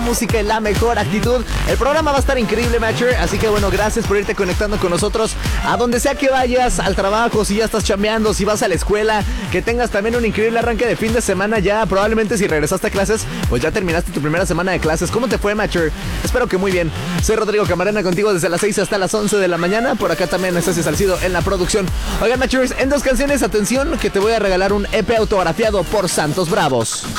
música y la mejor actitud. El programa va a estar increíble, Matcher. Así que bueno, gracias por irte conectando con nosotros a donde sea que vayas, al trabajo, si ya estás chambeando, si vas a la escuela. Que tengas también un increíble arranque de fin de semana ya. Probablemente si regresaste a clases, pues ya terminaste tu primera semana de clases. ¿Cómo te fue, Matcher? Espero que muy bien. Soy Rodrigo Camarena contigo desde las 6 hasta las 11 de la mañana. Por acá también Estacio Salcido en la producción. Oigan, Matchers, en 2 canciones, atención, que te voy a regalar un EP autografiado por Santos Bravos.